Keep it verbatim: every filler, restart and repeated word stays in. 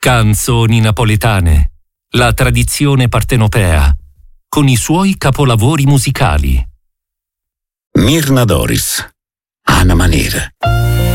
Canzoni napoletane, la tradizione partenopea, con i suoi capolavori musicali. Mirna Doris, Ana Manera.